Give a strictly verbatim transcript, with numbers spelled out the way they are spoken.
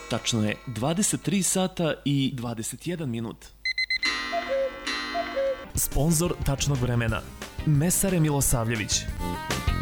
Tačno je dvadeset tri sata i dvadeset jedan minut. Sponzor tačnog vremena Mesare Milosavljević.